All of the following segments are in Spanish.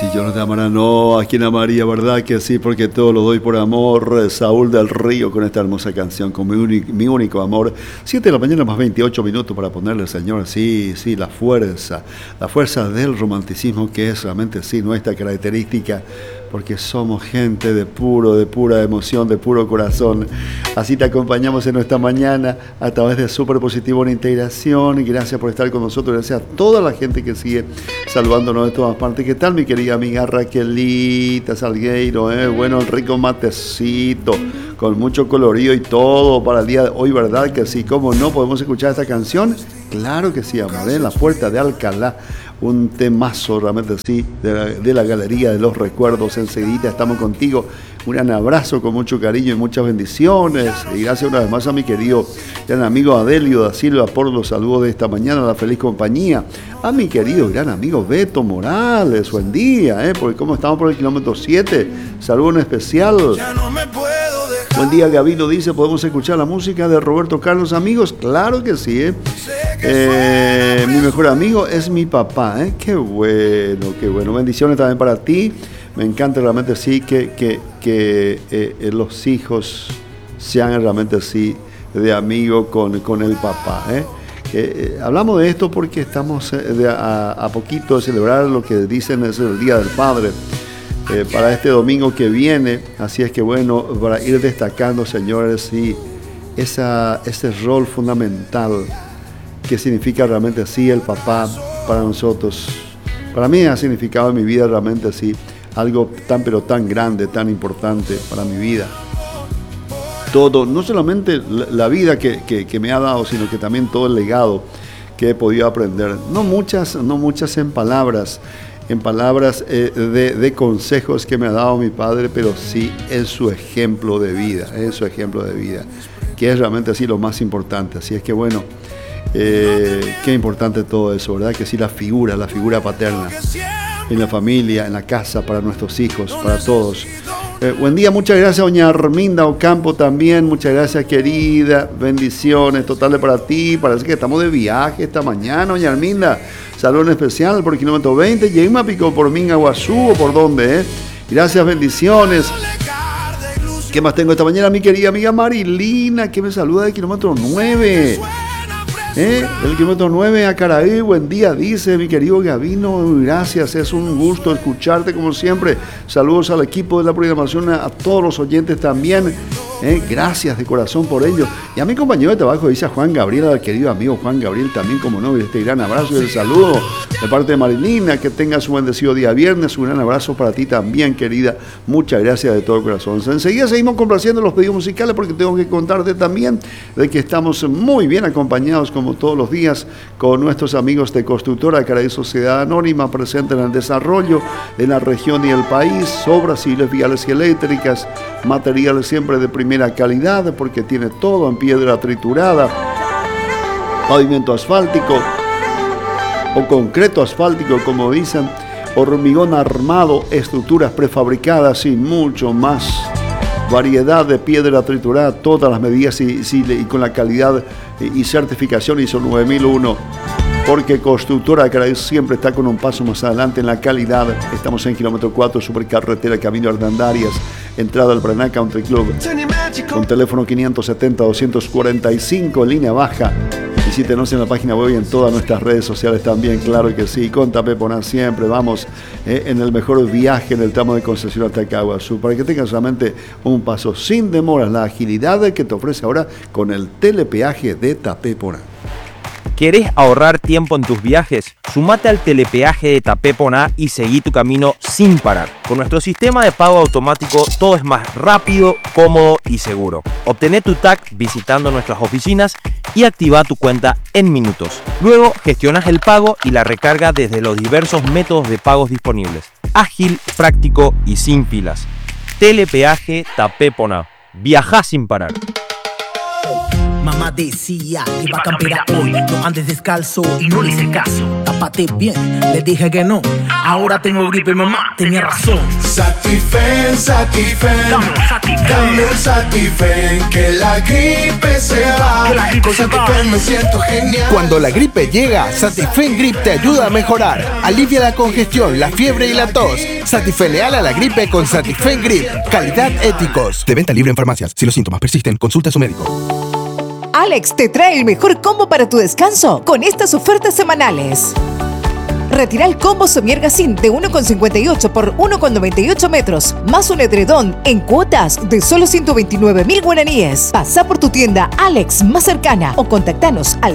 si yo no te amara, no, ¿a quién amaría? ¿Verdad que sí? Porque todo lo doy por amor. Saúl del Río con esta hermosa canción, con mi único amor. 7 de la mañana más 28 minutos para ponerle, Señor, sí, la fuerza del romanticismo, que es realmente, sí, nuestra característica, porque somos gente de pura emoción, de puro corazón. Así te acompañamos en nuestra mañana a través de Super Positivo en Integración. Y gracias por estar con nosotros, gracias a toda la gente que sigue saludándonos de todas partes. ¿Qué tal, mi querida amiga Raquelita Salgueiro? Bueno, el rico matecito, con mucho colorido y todo para el día de hoy, ¿verdad que sí? ¿Cómo no podemos escuchar esta canción? Claro que sí, amor, La Puerta de Alcalá. Un temazo realmente sí, de la Galería de los Recuerdos. Enseguida estamos contigo. Un gran abrazo con mucho cariño y muchas bendiciones. Y gracias una vez más a mi querido gran amigo Adelio da Silva por los saludos de esta mañana, la feliz compañía. A mi querido gran amigo Beto Morales, buen día, porque como estamos por el kilómetro 7, saludo en especial. Ya no me puedo dejar. Buen día, Gabino dice, ¿podemos escuchar la música de Roberto Carlos, amigos? Claro que sí, mi mejor amigo es mi papá, qué bueno. Bendiciones también para ti. Me encanta realmente sí que los hijos sean realmente sí de amigo con el papá, hablamos de esto porque estamos a poquito de celebrar lo que dicen es el Día del Padre para este domingo que viene. Así es que bueno, para ir destacando, señores, sí, ese rol fundamental que significa realmente sí el papá para nosotros. Para mí ha significado en mi vida realmente sí algo tan grande, tan importante para mi vida. Todo, no solamente la vida que me ha dado, sino que también todo el legado que he podido aprender. No muchas en palabras de consejos que me ha dado mi padre, pero sí en su ejemplo de vida, que es realmente así lo más importante. Así es que bueno, qué importante todo eso, ¿verdad? Que sí, la figura paterna en la familia, en la casa, para nuestros hijos, para todos. Buen día, muchas gracias, doña Arminda Ocampo también, muchas gracias, querida, bendiciones totales para ti. Parece que estamos de viaje esta mañana, doña Arminda. Saludo en especial por el kilómetro 20, Yeima Pico, por Mingaguazú o por dónde, Gracias, bendiciones. ¿Qué más tengo esta mañana? Mi querida amiga Marilina, que me saluda del kilómetro 9. El kilómetro 9 a Caraí, buen día, dice mi querido Gabino, gracias, es un gusto escucharte como siempre. Saludos al equipo de la programación, a todos los oyentes también, gracias de corazón por ello. Y a mi compañero de trabajo, dice Juan Gabriel, al querido amigo Juan Gabriel también, como no, este gran abrazo y el saludo de parte de Marilina, que tengas un bendecido día viernes, un gran abrazo para ti también, querida, muchas gracias de todo corazón. Enseguida seguimos complaciendo los pedidos musicales porque tengo que contarte también de que estamos muy bien acompañados como todos los días con nuestros amigos de Constructora Caraí Sociedad Anónima, presente en el desarrollo de la región y el país, obras civiles, viales y eléctricas, materiales siempre de primera calidad porque tiene todo en piedra triturada, pavimento asfáltico o concreto asfáltico como dicen, hormigón armado, estructuras prefabricadas y mucho más. Variedad de piedra triturada, todas las medidas y con la calidad y certificación ISO 9001, porque Constructora Caraí siempre está con un paso más adelante en la calidad. Estamos en kilómetro 4, supercarretera Camino Hernandarias, entrada al Paraná Country Club, con teléfono 570-245, línea baja. Visítenos en la página web y en todas nuestras redes sociales también, claro que sí. Con Tapé Poná siempre vamos en el mejor viaje en el tramo de Concepción hasta Caguazú, para que tengas solamente un paso sin demoras, la agilidad que te ofrece ahora con el telepeaje de Tapé Poná. ¿Querés ahorrar tiempo en tus viajes? Sumate al telepeaje de Tapé Poná y seguí tu camino sin parar. Con nuestro sistema de pago automático todo es más rápido, cómodo y seguro. Obtené tu TAC visitando nuestras oficinas y activa tu cuenta en minutos. Luego gestionas el pago y la recarga desde los diversos métodos de pagos disponibles. Ágil, práctico y sin filas. Telepeaje Tapé Poná. Viajá sin parar. mamá decía que iba a campear hoy. No andes descalzo y no le hice caso. Tápate bien, le dije que no. Ahora tengo gripe, mamá tenía razón. Satifen, dame un Satifen, que la gripe se va. Con Satifen me siento genial. Cuando la gripe llega, Satifen Grip te ayuda a mejorar. Alivia la congestión, la fiebre y la tos. Satifen leal a la gripe con Satifen Grip. Calidad Éticos. De venta libre en farmacias. Si los síntomas persisten, consulta a su médico. Alex te trae el mejor combo para tu descanso con estas ofertas semanales. Retira el combo Somier Gacín de 1,58 por 1,98 metros, más un edredón en cuotas de solo 129.000 guaraníes. Pasa por tu tienda Alex más cercana o contactanos al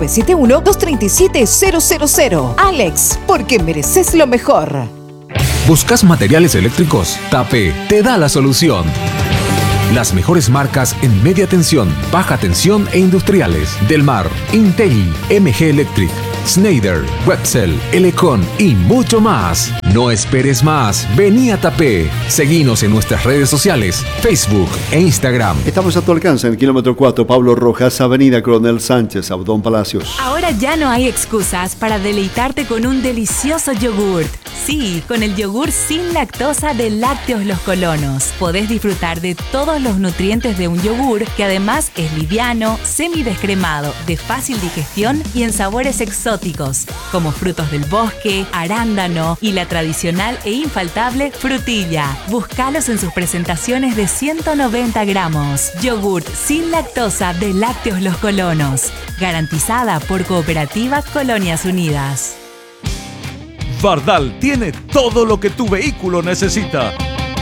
0971-237-000. Alex, porque mereces lo mejor. ¿Buscas materiales eléctricos? TAPE te da la solución. Las mejores marcas en media tensión, baja tensión e industriales. Delmar, Intelli, MG Electric, Schneider, Webcel, Elecon y mucho más. No esperes más. Vení a TAPE. Seguinos en nuestras redes sociales, Facebook e Instagram. Estamos a tu alcance en el kilómetro 4, Pablo Rojas, Avenida Coronel Sánchez, Abdón Palacios. Ahora ya no hay excusas para deleitarte con un delicioso yogurt. Sí, con el yogur sin lactosa de Lácteos Los Colonos. Podés disfrutar de todos los nutrientes de un yogur que además es liviano, semidescremado, de fácil digestión y en sabores exóticos, como frutos del bosque, arándano y la tradicional e infaltable frutilla. Búscalos en sus presentaciones de 190 gramos. Yogur sin lactosa de Lácteos Los Colonos. Garantizada por Cooperativa Colonias Unidas. Fardal tiene todo lo que tu vehículo necesita.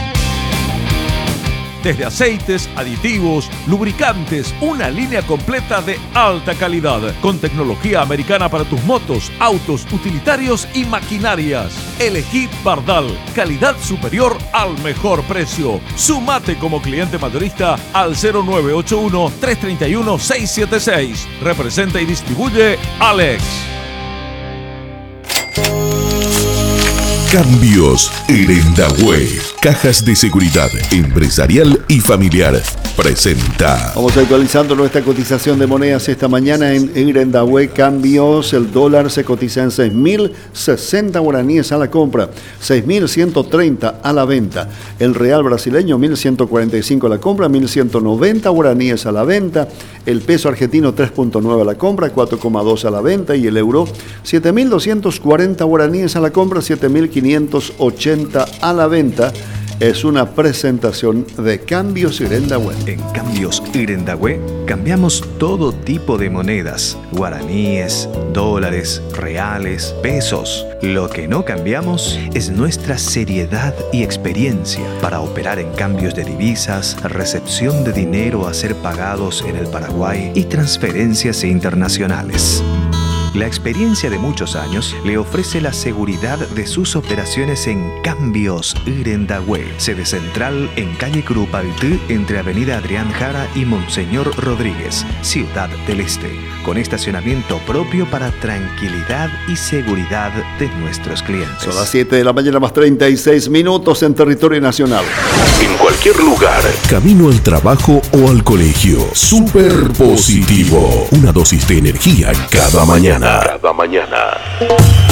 Desde aceites, aditivos, lubricantes, una línea completa de alta calidad, con tecnología americana para tus motos, autos, utilitarios y maquinarias. Elegí Fardal, calidad superior al mejor precio. Sumate como cliente mayorista al 0981-331-676. Representa y distribuye Alex. Cambios Irendahue. Cajas de seguridad empresarial y familiar. Presenta. Vamos actualizando nuestra cotización de monedas esta mañana en Irendahue. Cambios. El dólar se cotiza en 6.060 guaraníes a la compra, 6.130 a la venta. El real brasileño 1.145 a la compra, 1.190 guaraníes a la venta. El peso argentino 3.9 a la compra, 4,2 a la venta. Y el euro 7.240 guaraníes a la compra, 7.580 a la venta. Es una presentación de Cambios Irendahue. En Cambios Irendahue cambiamos todo tipo de monedas: guaraníes, dólares, reales, pesos. Lo que no cambiamos es nuestra seriedad y experiencia para operar en cambios de divisas, recepción de dinero a ser pagados en el Paraguay y transferencias internacionales. La experiencia de muchos años le ofrece la seguridad de sus operaciones en Cambios Irendahue. Sede central en calle Curupaytí, entre Avenida Adrián Jara y Monseñor Rodríguez, Ciudad del Este, con estacionamiento propio para tranquilidad y seguridad de nuestros clientes. Son las 7 de la mañana más 36 minutos en territorio nacional. En cualquier lugar, camino al trabajo o al colegio. Super positivo. Una dosis de energía cada mañana.